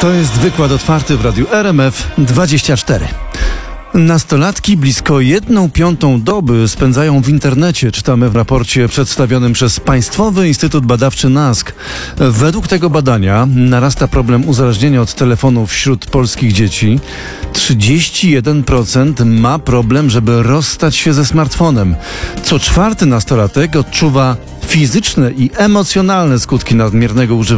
To jest wykład otwarty w radiu RMF24. Nastolatki blisko 1/5 doby spędzają w internecie, czytamy w raporcie przedstawionym przez Państwowy Instytut Badawczy NASK. Według tego badania narasta problem uzależnienia od telefonów wśród polskich dzieci. 31% ma problem, żeby rozstać się ze smartfonem. Co czwarty nastolatek odczuwa fizyczne i emocjonalne skutki nadmiernego używania